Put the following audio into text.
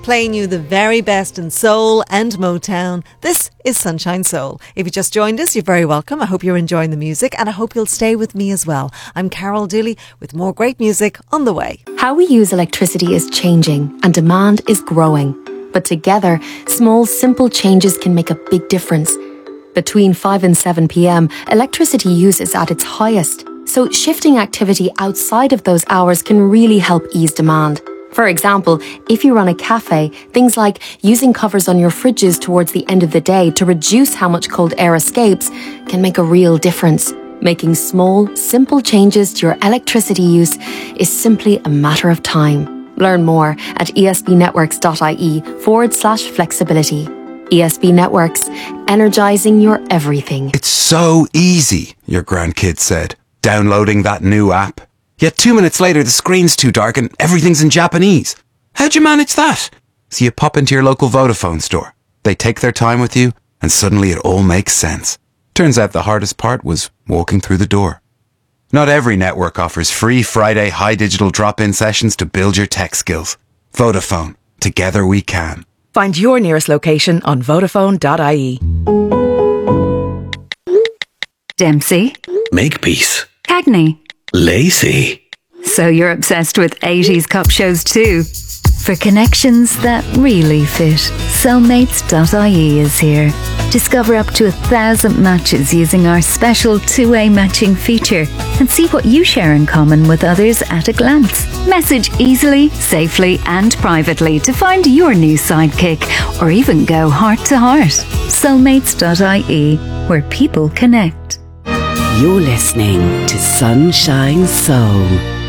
playing you the very best in soul and Motown. This is Sunshine Soul. If you just joined us, you're very welcome. I hope you're enjoying the music and I hope you'll stay with me as well. I'm Carol Dooley with more great music on the way. How we use electricity is changing and demand is growing. But together, small, simple changes can make a big difference. Between 5 and 7 p.m, electricity use is at its highest. So shifting activity outside of those hours can really help ease demand. For example, if you run a cafe, things like using covers on your fridges towards the end of the day to reduce how much cold air escapes can make a real difference. Making small, simple changes to your electricity use is simply a matter of time. Learn more at esbnetworks.ie/flexibility. ESB Networks, energizing your everything. It's so easy, your grandkid said, downloading that new app. Yet 2 minutes later, the screen's too dark and everything's in Japanese. How'd you manage that? So you pop into your local Vodafone store. They take their time with you, and suddenly it all makes sense. Turns out the hardest part was walking through the door. Not every network offers free Friday high digital drop-in sessions to build your tech skills. Vodafone. Together we can. Find your nearest location on Vodafone.ie. Dempsey. Makepeace. Cagney. Lacy. So you're obsessed with 80s cop shows too? For connections that really fit, Soulmates.ie is here. Discover up to 1,000 matches using our special two-way matching feature and see what you share in common with others at a glance. Message easily, safely and privately to find your new sidekick or even go heart to heart. Soulmates.ie, where people connect. You're listening to Sunshine Soul.